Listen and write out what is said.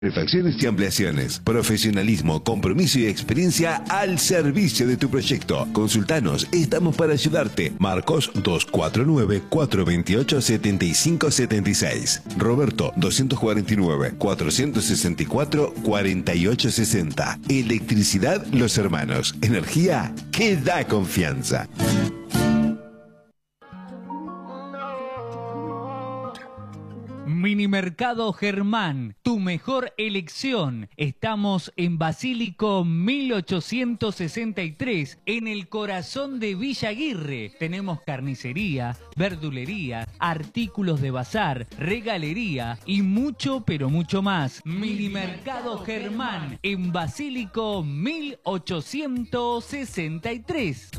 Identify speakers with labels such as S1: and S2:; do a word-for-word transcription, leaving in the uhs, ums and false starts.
S1: Refacciones y ampliaciones. Profesionalismo, compromiso y experiencia al servicio de tu proyecto. Consultanos, estamos para ayudarte. Marcos dos cuatro nueve, cuatro dos ocho, siete cinco siete seis. Roberto doscientos cuarenta y nueve, cuatrocientos sesenta y cuatro, cuarenta y ocho sesenta. Electricidad Los Hermanos. Energía que da confianza.
S2: Minimercado Germán, tu mejor elección. Estamos en Basílico mil ochocientos sesenta y tres, en el corazón de Villa Aguirre. Tenemos carnicería, verdulería, artículos de bazar, regalería y mucho, pero mucho más. Minimercado Germán, en Basílico mil ochocientos sesenta y tres.